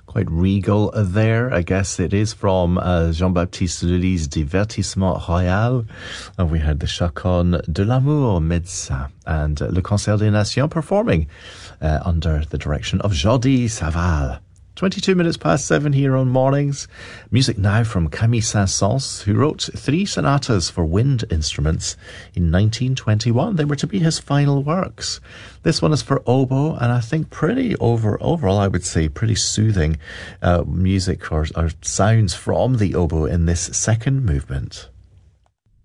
Quite regal there. I guess it is from Jean-Baptiste Lully's Divertissement Royal. And we had the Chaconne de l'Amour Médecin and Le Concert des Nations performing under the direction of Jordi Savall. 22 minutes past 7 here on Mornings. Music now from Camille Saint-Saëns, who wrote 3 sonatas for wind instruments in 1921. They were to be his final works. This one is for oboe, and I think pretty overall, I would say, pretty soothing music or sounds from the oboe in this second movement.